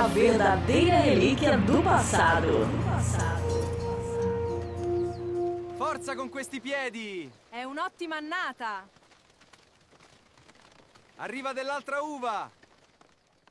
a verdadeira relíquia do passado. Forza con questi piedi! È un'ottima annata! Arriva dell'altra uva!